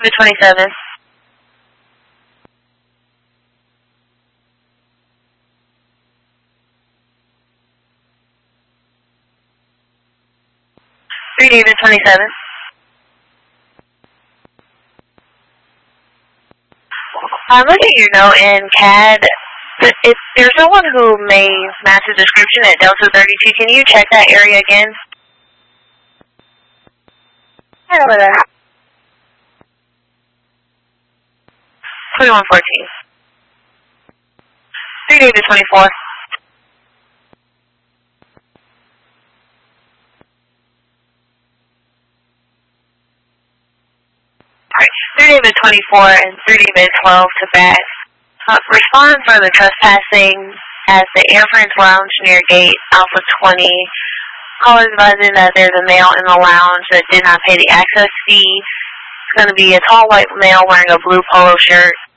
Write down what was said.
The 27. David 27. Look at your note in CAD. If there's someone who may match the description at Delta 32, can you check that area again? Right over there. 2114. 3 David 24. Alright, 3 David 24 and 3 David 12 to back. Respond for the trespassing at the Air France Lounge near gate Alpha 20. Callers advising that there's a male in the lounge that did not pay the access fee. It's going to be a tall white male wearing a blue polo shirt.